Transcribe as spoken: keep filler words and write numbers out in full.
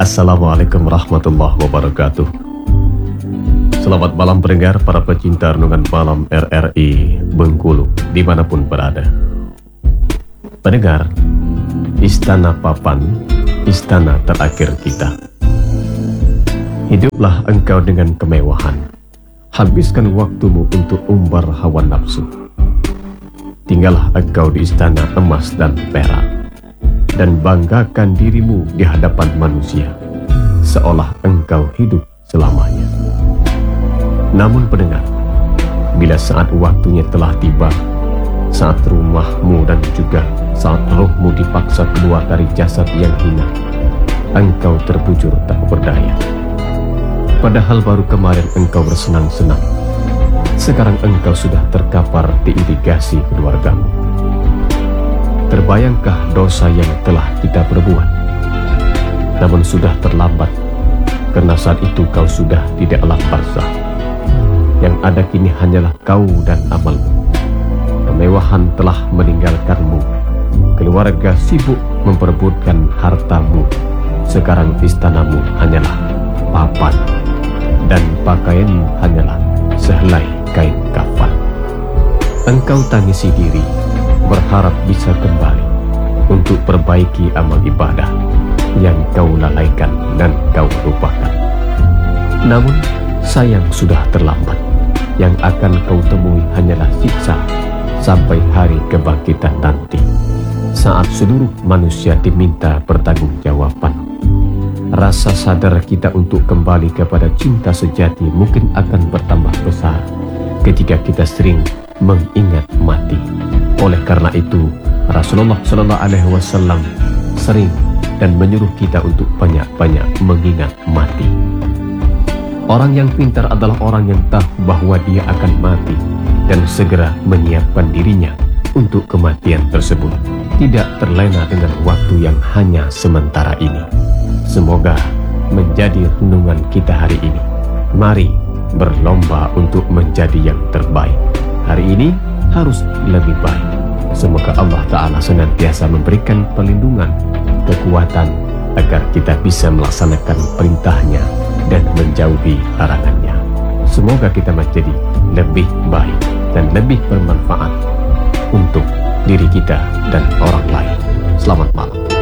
Assalamualaikum warahmatullahi wabarakatuh. Selamat malam pendengar, para pecinta renungan malam R R I Bengkulu dimanapun berada. Pendengar, Istana Papan, istana terakhir kita. Hiduplah engkau dengan kemewahan, habiskan waktumu untuk umbar hawa nafsu. Tinggallah engkau di istana emas dan perak, dan banggakan dirimu di hadapan manusia, seolah engkau hidup selamanya. Namun pendengar, bila saat waktunya telah tiba, saat rumahmu dan juga saat rohmu dipaksa keluar dari jasad yang hina, engkau terbujur tak berdaya. Padahal baru kemarin engkau bersenang-senang, sekarang engkau sudah terkapar di irigasi keluargamu. Terbayangkah dosa yang telah kita perbuat? Namun sudah terlambat, karena saat itu kau sudah tidak alam barzah. Yang ada kini hanyalah kau dan amalmu. Kemewahan telah meninggalkanmu, keluarga sibuk memperebutkan hartamu. Sekarang istanamu hanyalah papan, dan pakaianmu hanyalah sehelai kain kafan. Engkau tangisi diri, berharap bisa kembali untuk perbaiki amal ibadah yang kau lalaikan dan kau lupakan. Namun sayang sudah terlambat. Yang akan kau temui hanyalah siksa sampai hari kebangkitan nanti, saat seluruh manusia diminta pertanggungjawaban. Rasa sadar kita untuk kembali kepada cinta sejati mungkin akan bertambah besar ketika kita sering mengingat mati. Oleh karena itu, Rasulullah Shallallahu Alaihi Wasallam sering dan menyuruh kita untuk banyak-banyak mengingat mati. Orang yang pintar adalah orang yang tahu bahwa dia akan mati dan segera menyiapkan dirinya untuk kematian tersebut, tidak terlena dengan waktu yang hanya sementara ini. Semoga menjadi renungan kita hari ini. Mari berlomba untuk menjadi yang terbaik. Hari ini harus lebih baik. Semoga Allah Ta'ala senantiasa memberikan perlindungan, kekuatan, agar kita bisa melaksanakan perintahnya dan menjauhi larangannya. Semoga kita menjadi lebih baik dan lebih bermanfaat untuk diri kita dan orang lain. Selamat malam.